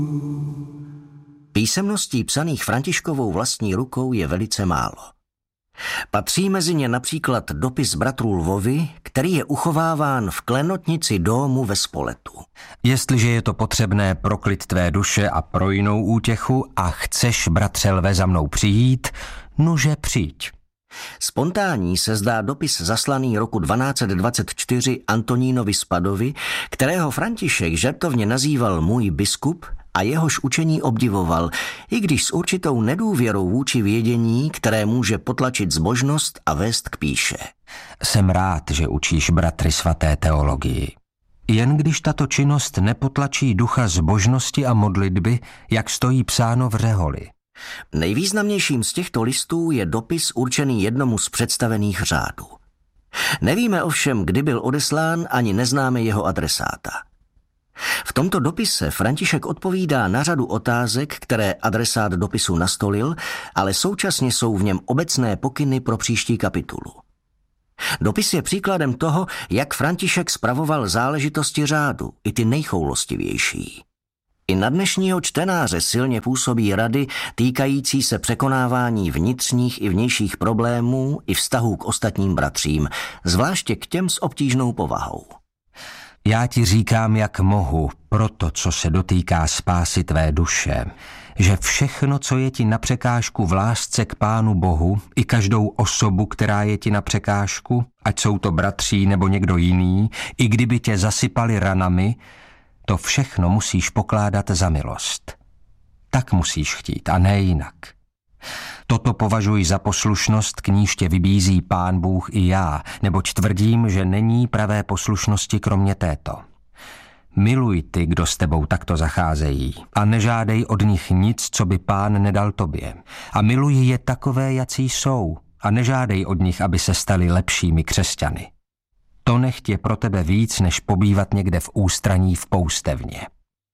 Písemností psaných Františkovou vlastní rukou je velice málo. Patří mezi ně například dopis bratrů Lvovi, který je uchováván v klenotnici domu ve Spoletu. Jestliže je to potřebné pro klid tvé duše a pro jinou útěchu a chceš, bratře Lve, za mnou přijít, nuže přijď. Spontánní se zdá dopis zaslaný roku 1224 Antonínovi z Padovy, kterého František žertovně nazýval můj biskup a jehož učení obdivoval, i když s určitou nedůvěrou vůči vědění, které může potlačit zbožnost a vést k pýše. Jsem rád, že učíš bratry svaté teologii. Jen když tato činnost nepotlačí ducha zbožnosti a modlitby, jak stojí psáno v řeholi. Nejvýznamnějším z těchto listů je dopis určený jednomu z představených řádů. Nevíme ovšem, kdy byl odeslán, ani neznáme jeho adresáta. V tomto dopise František odpovídá na řadu otázek, které adresát dopisu nastolil, ale současně jsou v něm obecné pokyny pro příští kapitulu. Dopis je příkladem toho, jak František spravoval záležitosti řádu, i ty nejchoulostivější. I na dnešního čtenáře silně působí rady týkající se překonávání vnitřních i vnějších problémů i vztahů k ostatním bratřím, zvláště k těm s obtížnou povahou. Já ti říkám, jak mohu, proto, co se dotýká spásy tvé duše, že všechno, co je ti na překážku v lásce k Pánu Bohu, i každou osobu, která je ti na překážku, ať jsou to bratří nebo někdo jiný, i kdyby tě zasypali ranami, to všechno musíš pokládat za milost. Tak musíš chtít a ne jinak. Toto považuji za poslušnost, k níž tě vybízí Pán Bůh i já, neboť tvrdím, že není pravé poslušnosti kromě této. Miluj ty, kdo s tebou takto zacházejí, a nežádej od nich nic, co by Pán nedal tobě. A miluj je takové, jací jsou, a nežádej od nich, aby se stali lepšími křesťany. To nechť je pro tebe víc, než pobývat někde v ústraní v poustevně.